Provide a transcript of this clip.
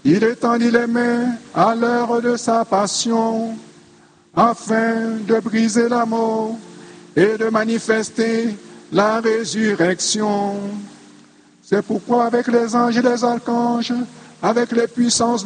Il étendit les mains à l'heure de sa passion, afin de briser la mort et de manifester la résurrection. C'est pourquoi avec les anges et les archanges, avec les puissances